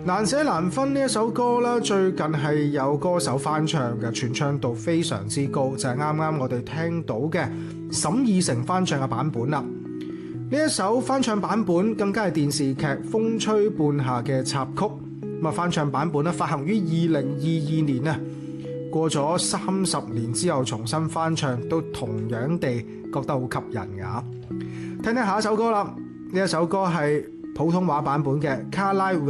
難捨難分呢一首歌啦，最近係有歌手翻唱嘅，傳唱度非常之高，就係啱啱我哋聽到嘅沈以誠翻唱嘅版本啦。呢一首翻唱版本更加係電視劇《風吹半夏》嘅插曲。咁啊，翻唱版本咧發行於2022年啊，過咗30年之後重新翻唱，都同樣地覺得好吸引㗎。聽聽下一首歌啦，呢一首歌係普通話版本嘅《卡拉榮》。